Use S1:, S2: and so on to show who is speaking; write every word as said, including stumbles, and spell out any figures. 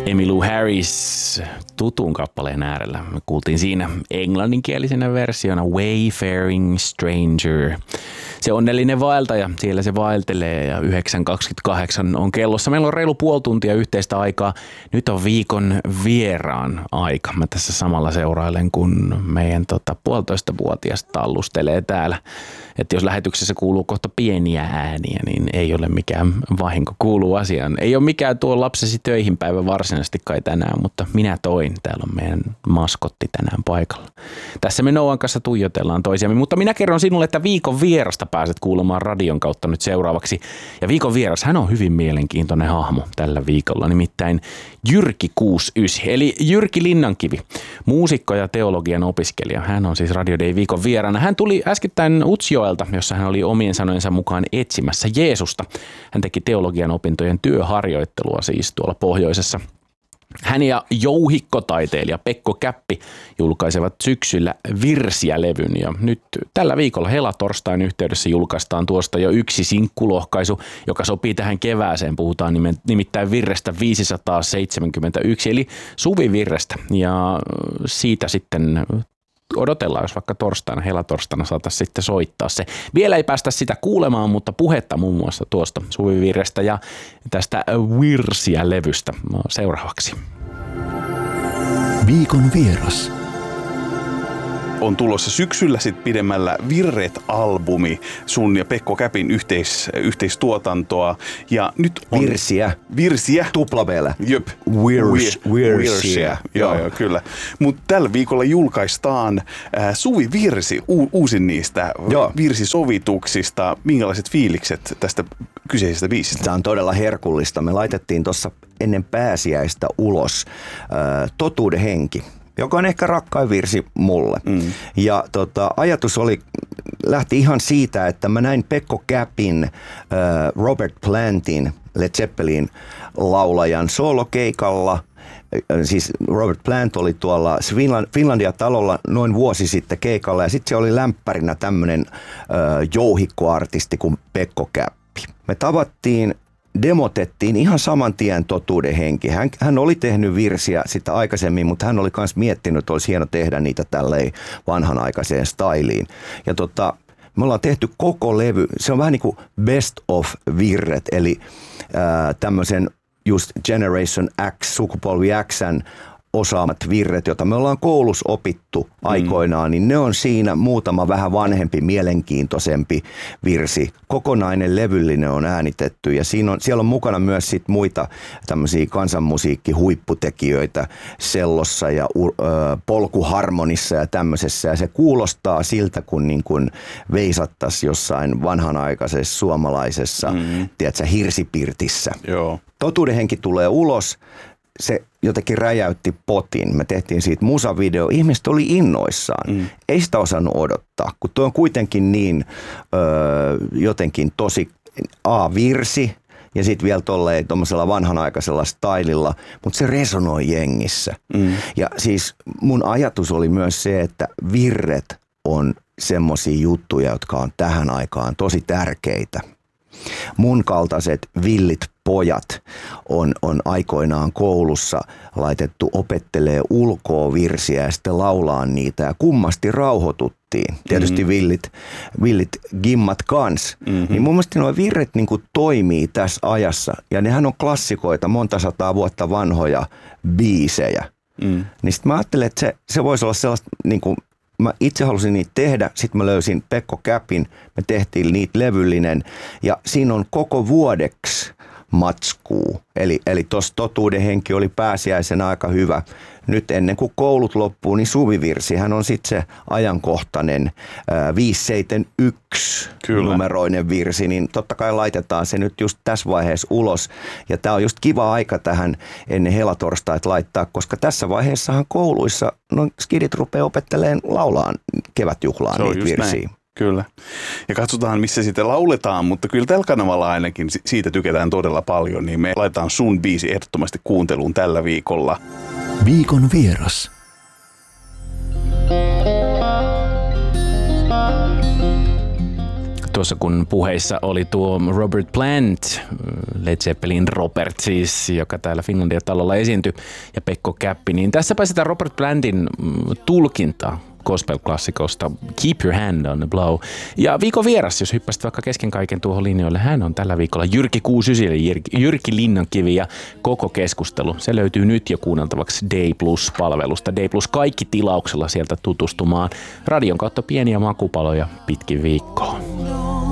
S1: Emmylou Harris tutun kappaleen äärellä. Me kuultiin siinä englanninkielisenä versiona Wayfaring Stranger. Se onnellinen vaeltaja, siellä se vaeltelee ja yhdeksän kaksikymmentäkahdeksan on kellossa. Meillä on reilu puoli tuntia yhteistä aikaa. Nyt on viikon vieraan aika. Mä tässä samalla seurailen, kun meidän tota, puolitoista vuotias tallustelee täällä. Että jos lähetyksessä kuuluu kohta pieniä ääniä, niin ei ole mikään vahinko, kuuluu asiaan. Ei ole mikään tuo lapsesi töihin päivä varsinaisesti kai tänään, mutta minä toin. Täällä on meidän maskotti tänään paikalla. Tässä me Noan kanssa tuijotellaan toisiamme, mutta minä kerron sinulle, että viikon vierasta pääset kuulemaan radion kautta nyt seuraavaksi. Ja viikon vieras, hän on hyvin mielenkiintoinen hahmo tällä viikolla, nimittäin Jyrki kuusikymmentäyhdeksän, eli Jyrki Linnankivi, muusikko ja teologian opiskelija. Hän on siis Radio Day viikon vieraana. Hän tuli äskettäin Utsjoelta, jossa hän oli omien sanojensa mukaan etsimässä Jeesusta. Hän teki teologian opintojen työharjoittelua siis tuolla pohjoisessa. Hän ja jouhikkotaiteilija Pekko Käppi julkaisevat syksyllä Virsiä-levyn ja nyt tällä viikolla helatorstain yhteydessä julkaistaan tuosta jo yksi sinkkulohkaisu, joka sopii tähän kevääseen. Puhutaan nimittäin virrestä viisisataaseitsemänkymmentäyksi eli Suvivirrestä ja siitä sitten odotellaan, jos vaikka torstaina, helatorstaina saataisiin sitten soittaa se. Vielä ei päästä sitä kuulemaan, mutta puhetta muun muassa tuosta Suvivirrestä ja tästä Virsiä-levystä seuraavaksi.
S2: Viikon vieras.
S3: On tulossa syksyllä sit pidemmällä Virret-albumi, sun ja Pekko Käpin yhteis, yhteistuotantoa. Ja nyt on
S4: Virsiä.
S3: Virsiä.
S4: Tuplavellä.
S3: Jöp.
S4: Virs,
S3: Virsiä. Joo, joo, kyllä. Mutta tällä viikolla julkaistaan äh, Suvivirsi, u, uusin niistä joo. virsisovituksista. Minkälaiset fiilikset tästä kyseisestä biisistä?
S4: Tämä on todella herkullista. Me laitettiin tuossa ennen pääsiäistä ulos äh, Totuuden henki, joka on ehkä rakkain virsi mulle. Mm. Ja tota, ajatus oli, lähti ihan siitä, että mä näin Pekko Käpin, äh, Robert Plantin, Led Zeppelin laulajan soolokeikalla. Siis Robert Plant oli tuolla Finlandia-talolla noin vuosi sitten keikalla ja sitten se oli lämpärinä tämmöinen äh, jouhikkoartisti kuin Pekko Käppi. Me tavattiin, demotettiin ihan saman tien Totuuden henki. Hän, hän oli tehnyt virsiä sitä aikaisemmin, mutta hän oli myös miettinyt, että olisi hieno tehdä niitä tälleen vanhanaikaiseen styliin. Ja tota, me ollaan tehty koko levy, se on vähän niin kuin best of virret, eli ää, tämmöisen just Generation X, sukupolvi X:n osaamat virret, joita me ollaan koulussa opittu aikoinaan, mm. niin ne on siinä muutama vähän vanhempi, mielenkiintoisempi virsi. Kokonainen levyllinen on äänitetty ja siinä on, siellä on mukana myös sit muita tämmöisiä kansanmusiikkihuipputekijöitä sellossa ja ö, polkuharmonissa ja tämmöisessä. Ja se kuulostaa siltä, kun niin kuin veisattaisi jossain vanhanaikaisessa suomalaisessa, mm. tiedätkö, hirsipirtissä.
S3: Joo.
S4: Totuuden henki tulee ulos. Se jotenkin räjäytti potin. Me tehtiin siitä musavideo. Ihmiset oli innoissaan. Mm. Ei sitä osannut odottaa, kun tuo on kuitenkin niin öö, jotenkin tosi A-virsi ja sitten vielä tolleen tuommoisella vanhanaikaisella stylilla, mutta se resonoi jengissä. Mm. Ja siis mun ajatus oli myös se, että virret on semmosia juttuja, jotka on tähän aikaan tosi tärkeitä. Mun kaltaiset villit pojat on, on aikoinaan koulussa laitettu opettelee ulkoa virsiä ja sitten laulaa niitä ja kummasti rauhoituttiin. Tietysti mm-hmm. villit, villit gimmat kans. Mm-hmm. Niin mun mielestä nuo virret niin kuin toimii tässä ajassa ja nehän on klassikoita, monta sataa vuotta vanhoja biisejä. Mm. Niin sitten mä ajattelin, että se, se voisi olla sellaista niin kuin mä itse halusin niitä tehdä, sitten mä löysin Pekko Käpin, me tehtiin niitä levyllinen ja siinä on koko vuodeksi matskuu. Eli, eli tuossa Totuuden henki oli pääsiäisen aika hyvä. Nyt ennen kuin koulut loppuu, niin Suvivirsihän on sitten se ajankohtainen ää, viisi seitsemän yksi Kyllä. numeroinen virsi, niin totta kai laitetaan se nyt just tässä vaiheessa ulos. Ja tämä on just kiva aika tähän ennen helatorstaita laittaa, koska tässä vaiheessahan kouluissa no, skidit rupeaa opettelemaan laulaan kevätjuhlaan niitä virsiä. Näin.
S3: Kyllä. Ja katsotaan, missä sitten lauletaan, mutta kyllä tällä kanavalla ainakin siitä tykätään todella paljon, niin me laitetaan sun biisi ehdottomasti kuunteluun tällä viikolla.
S2: Viikon vieras.
S1: tuossa kun puheissa oli tuo Robert Plant, Led Zeppelin Robert siis, joka täällä Finlandia-talolla esiintyi, ja Pekko Käppi, niin tässä pääsetään Robert Plantin tulkintaa gospel-klassikosta Keep Your Hand on the Blow. Ja viikon vieras, jos hyppäsit vaikka kesken kaiken tuohon linjoille, hän on tällä viikolla Jyrki kuusikymmentäyhdeksän, Jyrki, Jyrki Linnankivi, ja koko keskustelu. Se löytyy nyt jo kuunneltavaksi Day Plus-palvelusta. Day Plus kaikki tilauksella sieltä tutustumaan. Radion kautta pieniä makupaloja pitkin viikkoa.